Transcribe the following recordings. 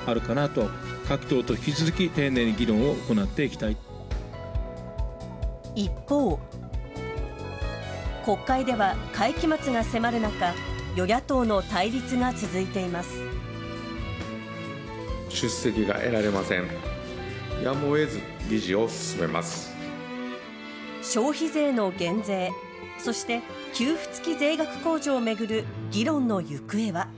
あるかなと、各党と引き続き丁寧に議論を行っていきたい。 一方、国会では会期末が迫る中、与野党の対立が続いています。 出席が得られません。やむを得ず議事を進めます。 消費税の減税、そして給付付き税額控除をめぐる議論の行方は。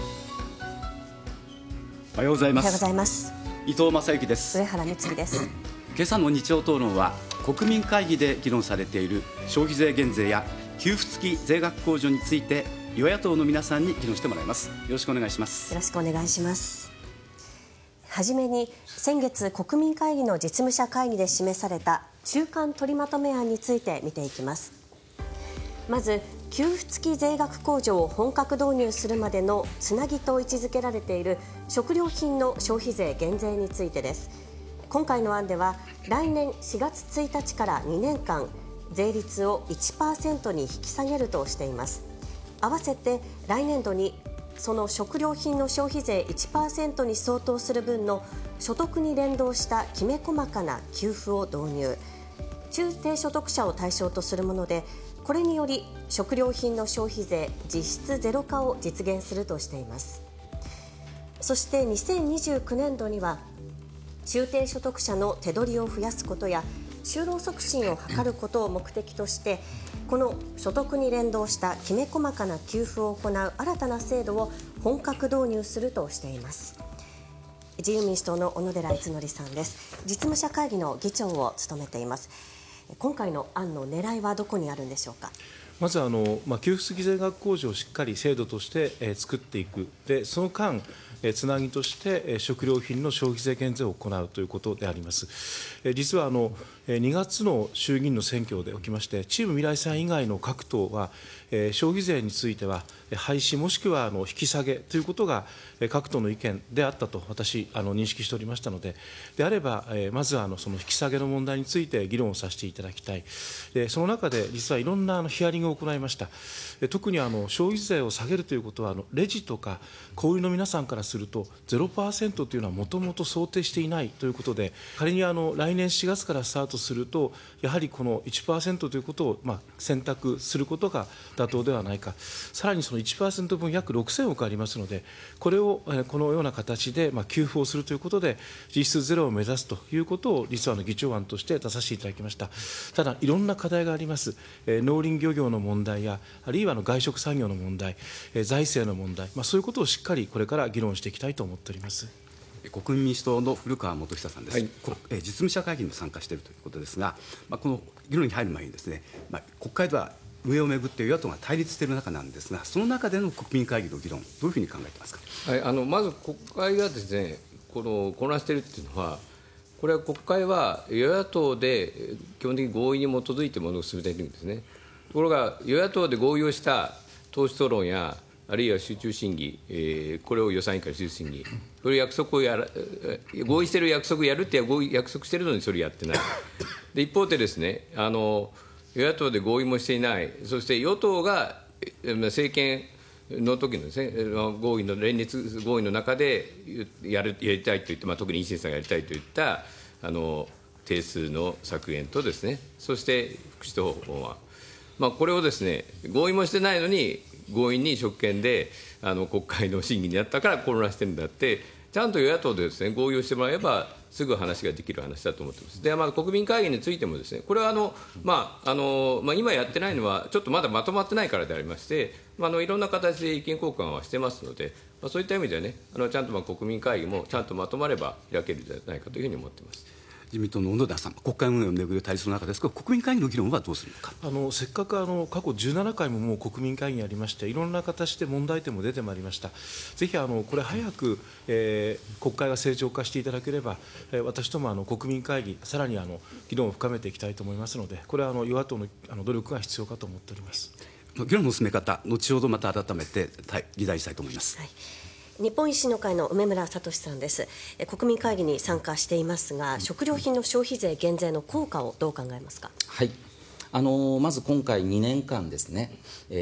おはようございます。 おはようございます。 伊藤正幸です。 上原光です。 今朝の日曜討論は国民会議で議論されている消費税減税や給付付き税額控除について与野党の皆さんに議論してもらいます。よろしくお願いします。 よろしくお願いします。はじめに先月国民会議の実務者会議で示された中間取りまとめ案について見ていきます。まず給付付き税額控除を本格導入するまでのつなぎと位置づけられている食料品の消費税減税についてです。今回の案では来年4月1日から2年間税率を 1% に引き下げるとしています。合わせて来年度にその食料品の消費税 1% に相当する分の所得に連動したきめ細かな給付を導入、中低所得者を対象とするもので、これにより食料品の消費税実質ゼロ化を実現するとしています。そして2029年度には中低所得者の手取りを増やすことや就労促進を図ることを目的として、この所得に連動したきめ細かな給付を行う新たな制度を本格導入するとしています。自由民主党の小野寺五典さんです。実務者会議の議長を務めています。今回の案の狙いはどこにあるんでしょうか。 まず給付付き税額控除をしっかり制度として作っていく。でその間つなぎとして食料品の消費税減税を行うということであります。実は2月の衆議院の選挙でおきまして、チーム未来さん以外の各党は消費税については廃止もしくは引き下げということが各党の意見であったと私認識しておりましたので、であればまずはその引き下げの問題について議論をさせていただきたい。その中で実はいろんなヒアリングを行いました。特に消費税を下げるということはレジとか小売りの皆さんからすると 0% というのはもともと想定していないということで、仮に来年4月からスタートするとやはりこの 1% ということを選択することが妥当ではないか。さらにその 1% 分約6000億ありますので、これをこのような形で給付をするということで実質ゼロを目指すということを実は議長案として出させていただきました。ただいろんな課題があります。農林漁業の問題やあるいは外食産業の問題、財政の問題、そういうことをしっかりこれから議論していきたいと思っております。 国民民主党の古川元久さんです。はい、実務者会議にも参加しているということですが、この議論に入る前にですね、国会では運営をめぐって与野党が対立している中なんですが、その中での国民会議の議論、どういうふうに考えていますか。 はい、まず国会がですね、混乱しているというのは、これは国会は与野党で基本的に合意に基づいてものを進めているんですね。ところが与野党で合意をした党首討論やあるいは集中審議、これを予算委員会集中審議、これ約束を合意している約束をやるって約束しているのにそれやってない。で一方でですね、与野党で合意もしていない、そして与党が政権の時のですね、合意の連立合意の中でやりたいと言って、特に維新さんがやりたいといった定数の削減とですね、そして福祉等法案、これをですね、合意もしてないのに強引に職権で国会の審議になったから混乱してるんだって、ちゃんと与野党でですね、合意をしてもらえばすぐ話ができる話だと思っています。で、国民会議についてもですね、これは今やってないのはちょっとまだまとまってないからでありまして、いろんな形で意見交換はしてますので、そういった意味ではね、ちゃんと国民会議もちゃんとまとまれば開けるんじゃないかというふうに思っています。 自民党の小野田さん、国会運営をめぐる対立の中ですが、国民会議の議論はどうするのか。 せっかく過去17回ももう国民会議ありまして、いろんな形で問題点も出てまいりました。ぜひこれ早く、国会が正常化していただければ、私ども国民会議、さらに議論を深めていきたいと思いますので、これは与野党の努力が必要かと思っております。 議論の進め方、後ほどまた改めて議題したいと思います。 はい、日本維新の会の梅村聡さんです。国民会議に参加していますが、食料品の消費税減税の効果をどう考えますか。 はい、まず今回2年間ですね、